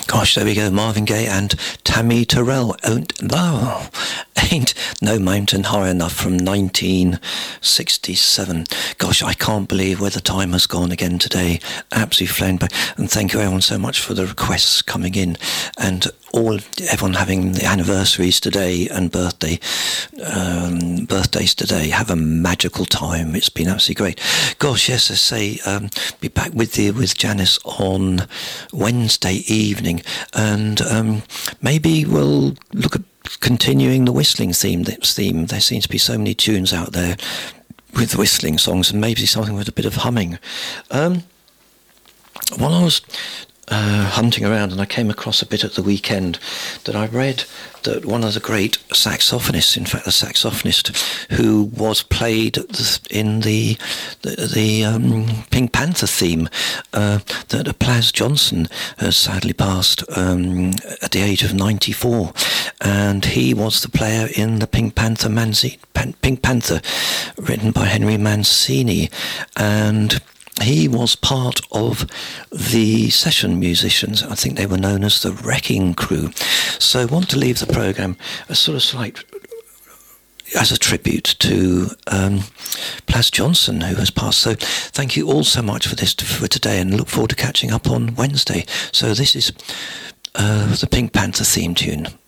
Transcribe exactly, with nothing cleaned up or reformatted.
Gosh, there we go. Marvin Gaye and Tammy Terrell. Ain't, oh, ain't no mountain high enough from nineteen sixty-seven. Gosh, I can't believe where the time has gone again today. Absolutely flown by. And thank you everyone so much for the requests coming in, and all everyone having the anniversaries today and birthday um, birthdays today. Have a magical time. It's been absolutely great. Gosh, yes, I say um, be back with you with Janice on Wednesday evening. And um, maybe we'll look at continuing the whistling theme. theme. There seems to be so many tunes out there with whistling songs, and maybe something with a bit of humming. Um, while I was uh, hunting around, and I came across a bit at the weekend, that I read that one of the great saxophonists, in fact the saxophonist who was played in the the, the um, Pink Panther theme, uh, that Plas Johnson has sadly passed um, at the age of ninety-four, and he was the player in the Pink Panther Manzi- Pan- Pink Panther, written by Henry Mancini, and he was part of the session musicians. I think they were known as the Wrecking Crew. So I want to leave the programme a sort of slight as a tribute to um, Plas Johnson, who has passed. So thank you all so much for this for today, and look forward to catching up on Wednesday. So this is uh, the Pink Panther theme tune.